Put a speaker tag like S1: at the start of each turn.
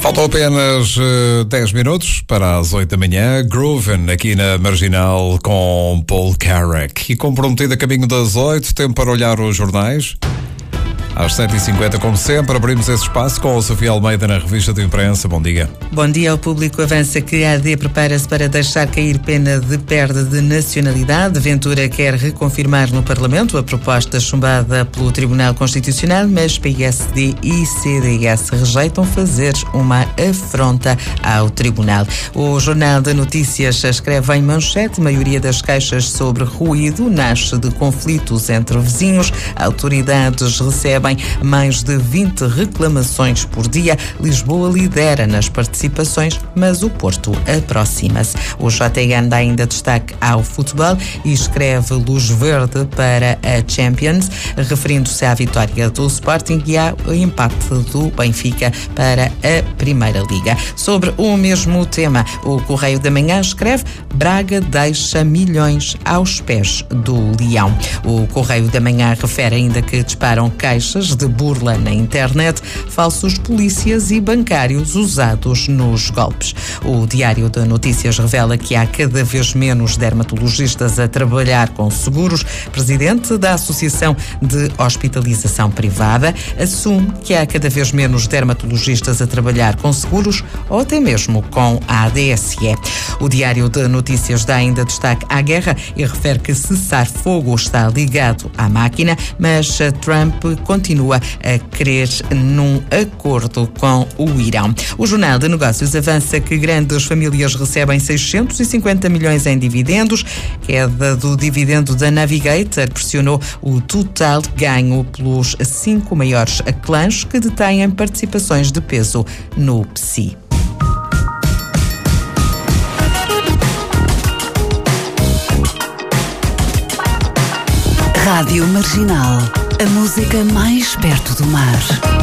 S1: Faltam apenas 10 minutos para as 8 da manhã. Grooven aqui na Marginal com Paul Carrack. E comprometido a caminho das 8, tempo para olhar os jornais. Às 7h50, como sempre, abrimos esse espaço com a Sofia Almeida na revista de imprensa. Bom dia.
S2: Bom dia. O Público avança que a AD prepara-se para deixar cair pena de perda de nacionalidade. Ventura quer reconfirmar no Parlamento a proposta chumbada pelo Tribunal Constitucional, mas PSD e CDS rejeitam fazer uma afronta ao Tribunal. O Jornal de Notícias escreve em manchete: maioria das queixas sobre ruído nasce de conflitos entre vizinhos. Autoridades recebem mais de 20 reclamações por dia. Lisboa lidera nas participações, mas o Porto aproxima-se. O JN dá ainda destaque ao futebol e escreve luz verde para a Champions, referindo-se à vitória do Sporting e ao empate do Benfica para a Primeira Liga. Sobre o mesmo tema, o Correio da Manhã escreve: Braga deixa milhões aos pés do Leão. O Correio da Manhã refere ainda que disparam queixas de burla na internet, falsos polícias e bancários usados nos golpes. O Diário de Notícias revela que há cada vez menos dermatologistas a trabalhar com seguros. Presidente da Associação de Hospitalização Privada assume que há cada vez menos dermatologistas a trabalhar com seguros ou até mesmo com a ADSE. O Diário de Notícias dá ainda destaque à guerra e refere que cessar-fogo está ligado à máquina, mas Trump continua a crer num acordo com o Irão. O Jornal de Negócios avança que grandes famílias recebem 650 milhões em dividendos. Queda do dividendo da Navigator pressionou o total ganho pelos 5 maiores clãs que detêm participações de peso no PSI.
S3: Rádio Marginal, a música mais perto do mar.